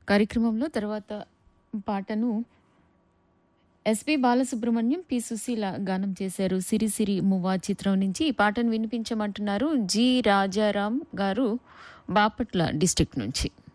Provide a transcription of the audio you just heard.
కార్యక్రమంలో తర్వాత పాటను ఎస్పి బాలసుబ్రహ్మణ్యం, పి సుశీల గానం చేశారు. సిరి సిరి మువ్వా చిత్రం నుంచి ఈ పాటను వినిపించమంటున్నారు జి రాజారాం గారు, బాపట్ల డిస్ట్రిక్ట్ నుంచి.